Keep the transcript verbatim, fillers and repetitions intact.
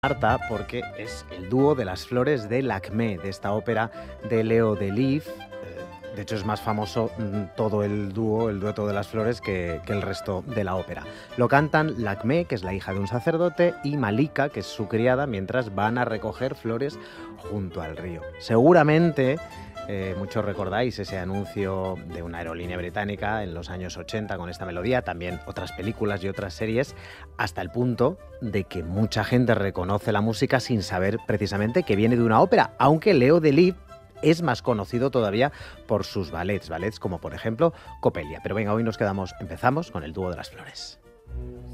Marta porque es el dúo de las flores de Lakmé, de esta ópera de Leo Delibes. Eh, De hecho, es más famoso mm, todo el dúo, el dueto de las flores, que, que el resto de la ópera. Lo cantan Lakmé, que es la hija de un sacerdote, y Malika, que es su criada, mientras van a recoger flores junto al río. Seguramente eh, muchos recordáis ese anuncio de una aerolínea británica en los años ochenta con esta melodía, también otras películas y otras series, hasta el punto de que mucha gente reconoce la música sin saber precisamente que viene de una ópera, aunque Leo Delibes es más conocido todavía por sus ballets, ballets como por ejemplo Coppelia. Pero venga, hoy nos quedamos, empezamos con el dúo de las flores.